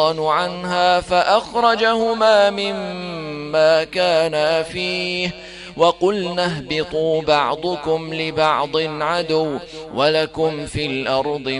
الشيطان عنها فأخرجهما مما كانا فيه وقلنا اهبطوا بعضكم لبعض عدو ولكم في الأرض